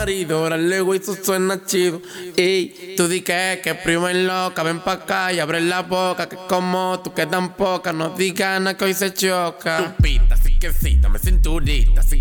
marido, órale, güey, eso suena chido. Ey, tú di que primo en loca, ven pa' acá y abre la boca, que como tú que tan poca, no digas nada que hoy se choca. Tu pita, sí que sí, dame cinturita, sí